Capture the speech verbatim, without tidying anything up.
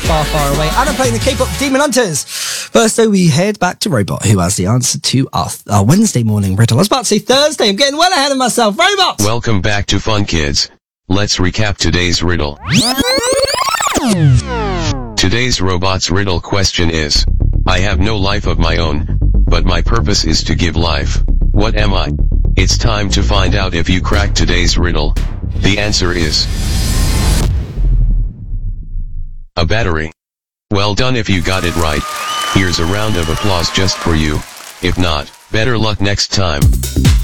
Far, Far Away. And I'm playing the K-pop Demon Hunters. First, though, we head back to Robot, who has the answer to our, our Wednesday morning riddle. I was about to say Thursday. I'm getting well ahead of myself. Robot! Welcome back to Fun Kids. Let's recap today's riddle. Today's Robot's riddle question is, I have no life of my own, but my purpose is to give life. What am I? It's time to find out if you cracked today's riddle. The answer is a battery. Well done if you got it right. Here's a round of applause just for you. If not, better luck next time.